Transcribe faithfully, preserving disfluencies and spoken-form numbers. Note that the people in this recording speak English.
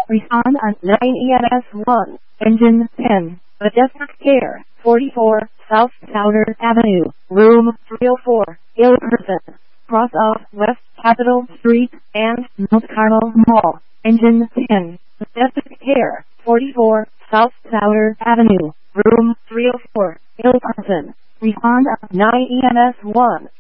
Respond on nine E M S one, engine ten, Majestic Care, forty-four, South Souter Avenue, room three oh four, Ilkerson, cross off West Capitol Street and Mount Carmel Mall, engine ten, Majestic Care, forty-four, South Souter Avenue, room three oh four, Ilkerson. Respond on nine E M S one.